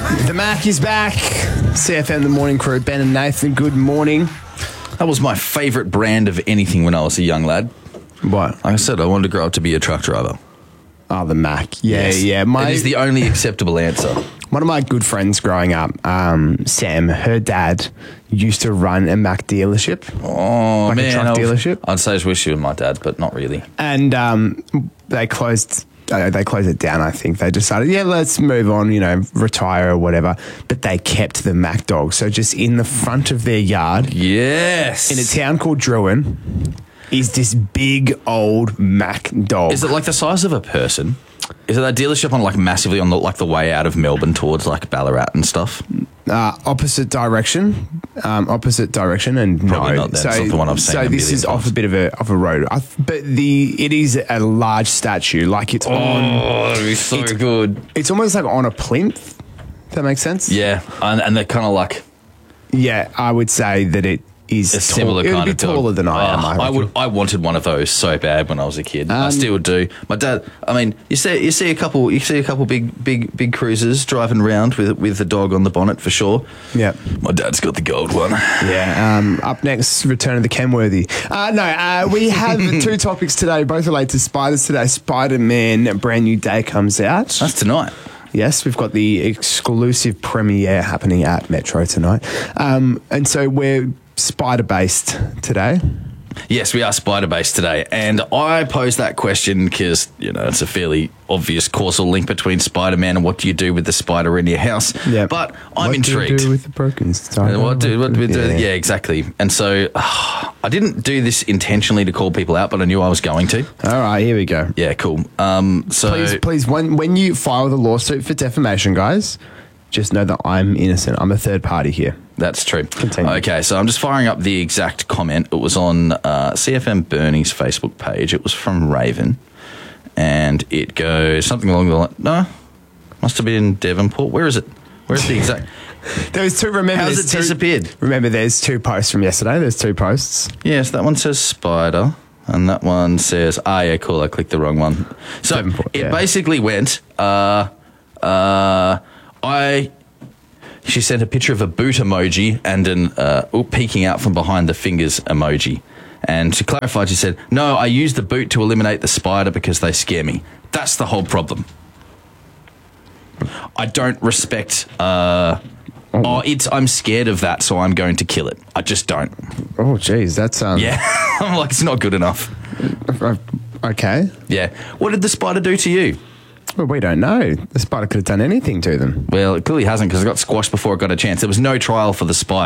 The Mac is back. CFM, the morning crew. Ben and Nathan, good morning. That was my favourite brand of anything when I was a young lad. What? Like I said, I wanted to grow up to be a truck driver. Oh, the Mac. Yeah, Yes. yeah. It is the only acceptable answer. One of my good friends growing up, Sam, her dad used to run a Mac dealership. Oh, Like a man. truck dealership? I'd say I wish you were my dad, but not really. And they closed it down, I think. They decided, let's move on, retire or whatever. But they kept the Mac dog. So just in the front of their yard, Yes. in a town called Druin, is this big old Mac dog. Is it like the size of a person? Is it that dealership on massively on the way out of Melbourne towards Ballarat and stuff? Opposite direction, and Probably not. That's not the one I've seen So a this million is off a times. bit of a road, but it is a large statue, like it's on. Oh, that'd be so good. It's almost like on a plinth. If that makes sense. Yeah, and they're kind of like Yeah, I would say that it is a similar it would kind be of dog. taller than I am. I wanted one of those so bad when I was a kid. I still do. My dad. I mean, you see a couple big cruisers driving around with the dog on the bonnet for sure. Yeah. My dad's got the gold one. Yeah. Up next, Return of the Kenworthy. We have two topics today, both related to spiders today. Spider-Man, a brand new day comes out. That's tonight. Yes, we've got the exclusive premiere happening at Metro tonight. And so we're spider-based today. Yes, we are spider-based today. And I posed that question because, it's a fairly obvious causal link between Spider-Man and what do you do with the spider in your house. Yeah. But I'm intrigued. What do you do with the broken spider? What do we do? Yeah, exactly. And so I didn't do this intentionally to call people out, but I knew I was going to. All right, here we go. Yeah, cool. Please, when you file the lawsuit for defamation, guys, just know that I'm innocent. I'm a third party here. That's true. Continue. Okay, so I'm just firing up the exact comment. It was on CFM Bernie's Facebook page. It was from Raven. And it goes something along the line. No, must have been Devonport. Where is it? Where's the exact... There's two. Remember, How's it disappeared? Remember, there's two posts from yesterday. There's two posts. Yes, that one says spider, and that one says, yeah, cool, I clicked the wrong one. So Devonport, it yeah. basically went, she sent a picture of a boot emoji and an peeking out from behind the fingers emoji. And to clarify, she said, no, I use the boot to eliminate the spider because they scare me. That's the whole problem. I don't respect... I'm scared of that, so I'm going to kill it. I just don't. Oh, geez, that's Yeah. I'm like, it's not good enough. Okay. Yeah. What did the spider do to you? Well, we don't know. The spider could have done anything to them. Well, it clearly hasn't because it got squashed before it got a chance. There was no trial for the spider.